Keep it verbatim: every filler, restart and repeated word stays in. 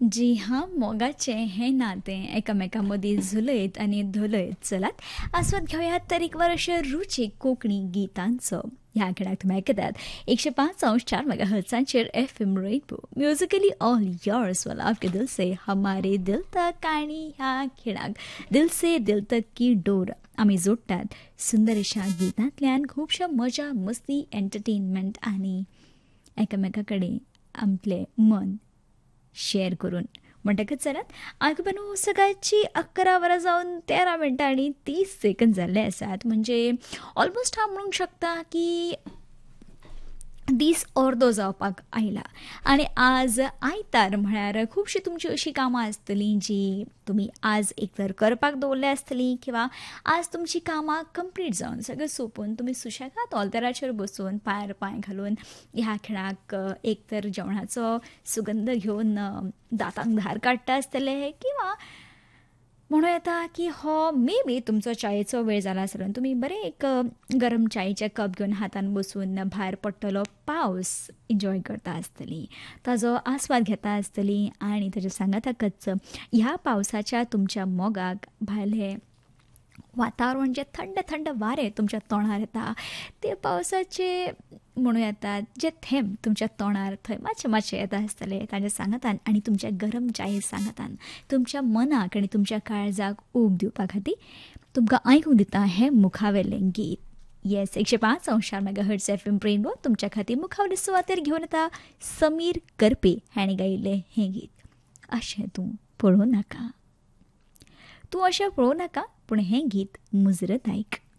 जी हां, मोगाचे हे नाते एकामेकांमध्ये झुलत आणि धुलत चलात. आस्वाद घेऊयात तर एक वर्ष रुचीक कोकणी गीतांचं. ह्या खेळात तुम्ही ऐकतात एकशे पाच अंश चार mega हर्ट्झांचेर F M rainbow musically all yours वाला आपके दिल से हमारे दिल तक. आणि ह्या खेळाक दिल से दिल तक की डोर आम्ही जोडटात सुंदर अशा गीतांतल्यान खुबशा मजा मस्ती एंटरटेनमेंट आणि एकामेकाकडे आपले मन शेअर करून म्हणटकच चलात आयकुपानू सकाळची अकरा वरां जावन तेरा मिनटां आनी तीस सेकंद जाल्ले आसात. म्हणजे ऑलमोस्ट हांव म्हणूंक शकता की दीस अर्दो जावपाक आयला. आनी आज आयतार म्हळ्यार खुबशीं तुमची अशीं कामां आसतलीं जी तुमी आज एक तर करपाक दवरली आसतलीं किंवां आज तुमची कामां कंप्लीट जावन सगळें सोंपून तुमी सुशेगाद ऑल्तराचेर बसून पांयार पांय घालून ह्या खेळाक एक तर जेवणाचो सुगंध घेवन दांतांक धार काडटा आसतले किंवां म्हणूं येता की हो मे बी तुमचो च्यायेचो वेळ जाला आसतलो आनी तुमी बरें एक गरम च्यायेचे कप घेवन हातान बसून भायर पडटलो पावस एन्जॉय करता आसतलीं, ताजो आस्वाद घेता आसतलीं. आनी ताच्या सांगाताकच ह्या पावसाच्या तुमच्या मोगाक भायले वातावरण जे थंड थंड वारे तुमच्या तोंडार येता ते पावसाचे म्हणूं येतात जे थेंब तुमच्या तोंडार थंय मातशे मातशे येता आसतले ताच्या सांगातान आनी तुमच्या गरम च्याये सांगातान तुमच्या मनाक आनी तुमच्या काळजाक ऊब दिवपा खातीर तुमकां आयकूंक दिता हें मुखावेलें गीत. येस एकशे पांच Anshar mega hertz F M rainbow तुमच्या खातीर मुखावले सुवातेर घेवन येता समीर करपे हाणें गायिल्लें हें गीत. अशें तूं पळोवं नाका, तूं अशें पळोवं नाका पूण हें गीत मुजरत आयक.